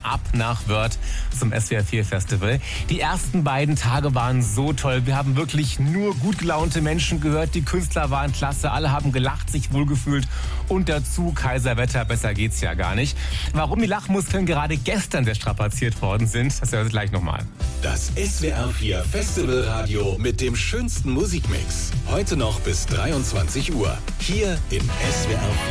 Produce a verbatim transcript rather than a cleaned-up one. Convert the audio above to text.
ab nach Wörth zum S W R vier Festival. Die ersten beiden Tage waren so toll. Wir haben wirklich nur gut gelaunte Menschen gehört. Die Künstler waren klasse. Alle haben gelacht, sich wohlgefühlt. Und dazu Kaiserwetter. Besser geht's ja gar nicht. Warum die Lachmuskeln gerade gestern sehr strapaziert worden sind, das hören wir gleich nochmal. Das S W R vier Festivalradio mit dem schönsten Musikmix. Heute noch bis dreiundzwanzig Uhr. Hier im S W R vier.